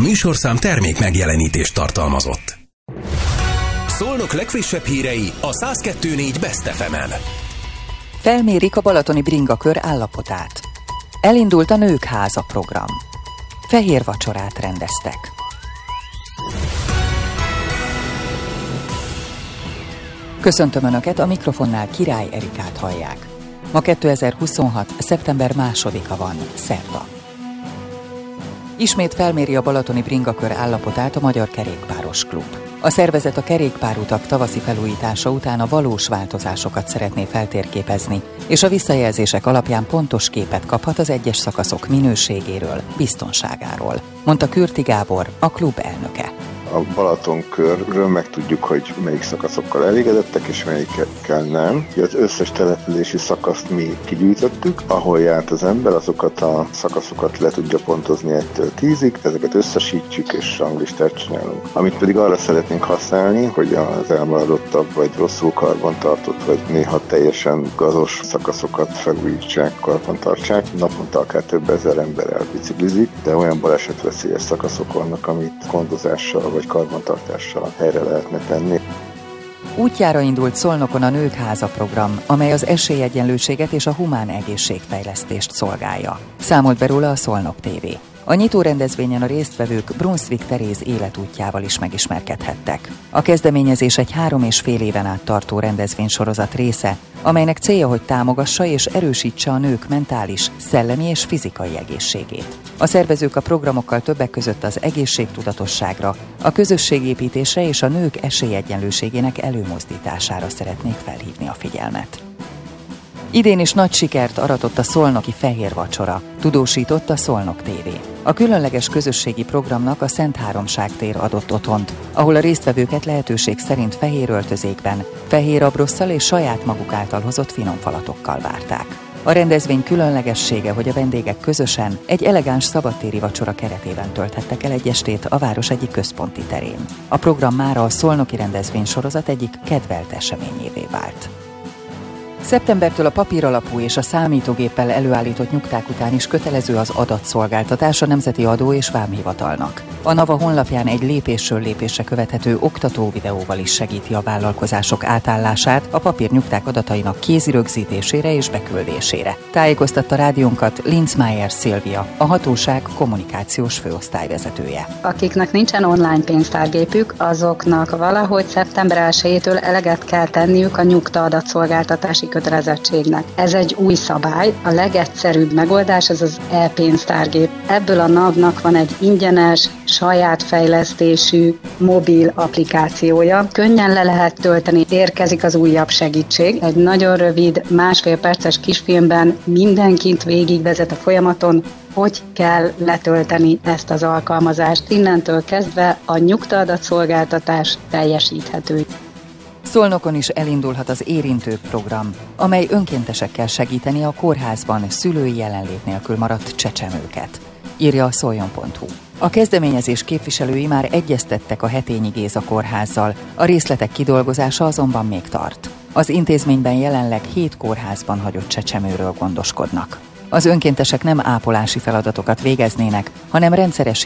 műsorszám termék megjelenítést tartalmazott. Szolnok legfrissebb hírei a 102.4 Best FM-en. Felmérik a balatoni bringakör állapotát. Elindult a Nők Háza program. Fehér vacsorát rendeztek. Köszöntöm Önöket, a mikrofonnál Király Erikát hallják. Ma 2026. szeptember 2-a van, szerda. Ismét felméri a balatoni bringakör állapotát a Magyar Kerékpáros Klub. A szervezet a kerékpárutak tavaszi felújítása után a valós változásokat szeretné feltérképezni, és a visszajelzések alapján pontos képet kaphat az egyes szakaszok minőségéről, biztonságáról, mondta Kürti Gábor, a klub elnöke. A Balatonkörről megtudjuk, hogy melyik szakaszokkal elégedettek és melyikkel nem. Az összes települési szakaszt mi kigyűjtöttük, ahol járt az ember, azokat a szakaszokat le tudja pontozni 1-től 10-ig, ezeket összesítjük és ranglistát csinálunk. Amit pedig arra szeretnénk használni, hogy az elmaradottabb vagy rosszul karbantartott, vagy néha teljesen gazos szakaszokat felújítsák, karbantartsák. Naponta akár több ezer ember elbiciklizik, de olyan balesetveszélyes szakaszok vannak, amit gondozással vagy karbantartással helyre lehetne tenni. Útjára indult Szolnokon a Nők Háza program, amely az esélyegyenlőséget és a humán egészségfejlesztést szolgálja. Számolt be róla a Szolnok TV. A nyitó rendezvényen a résztvevők Brunswick Teréz életútjával is megismerkedhettek. A kezdeményezés egy 3,5 éven át tartó rendezvénysorozat része, amelynek célja, hogy támogassa és erősítse a nők mentális, szellemi és fizikai egészségét. A szervezők a programokkal többek között az egészségtudatosságra, a közösségépítésre és a nők esélyegyenlőségének előmozdítására szeretnék felhívni a figyelmet. Idén is nagy sikert aratott a szolnoki fehér vacsora, tudósított a Szolnok TV. A különleges közösségi programnak a Szent Háromság tér adott otthont, ahol a résztvevőket lehetőség szerint fehér öltözékben, fehér abrosszal és saját maguk által hozott finomfalatokkal várták. A rendezvény különlegessége, hogy a vendégek közösen egy elegáns szabadtéri vacsora keretében tölthettek el egy estét a város egyik központi terén. A program mára a szolnoki rendezvénysorozat egyik kedvelt eseményévé vált. Szeptembertől a papíralapú és a számítógéppel előállított nyugták után is kötelező az adatszolgáltatás a Nemzeti Adó- és Vámhivatalnak. A NAVA honlapján egy lépésről lépésre követhető oktató videóval is segíti a vállalkozások átállását a papírnyugták adatainak kézi rögzítésére és beküldésére. Tájékoztatta rádiónkat Linzmeier Szilvia, a hatóság kommunikációs főosztályvezetője. Akiknek nincsen online pénztárgépük, azoknak valahogy szeptember 1-től eleget kell tenniük a nyugta adatszolgáltatási kötelezettségnek. Ez egy új szabály, a legegyszerűbb megoldás ez az e-pénztárgép. Ebből a NAV-nak van egy ingyenes, saját fejlesztésű mobil applikációja. Könnyen le lehet tölteni, érkezik az újabb segítség. Egy nagyon rövid, 1,5 perces kisfilmben mindenkit végigvezet a folyamaton, hogy kell letölteni ezt az alkalmazást. Innentől kezdve a nyugta adatszolgáltatás teljesíthető. Szolnokon is elindulhat az Érintők program, amely önkéntesekkel segíteni a kórházban szülői jelenlét nélkül maradt csecsemőket, írja a szoljon.hu. A kezdeményezés képviselői már egyeztettek a Hetényi Géza kórházzal, a részletek kidolgozása azonban még tart. Az intézményben jelenleg 7 kórházban hagyott csecsemőről gondoskodnak. Az önkéntesek nem ápolási feladatokat végeznének, hanem rendszeres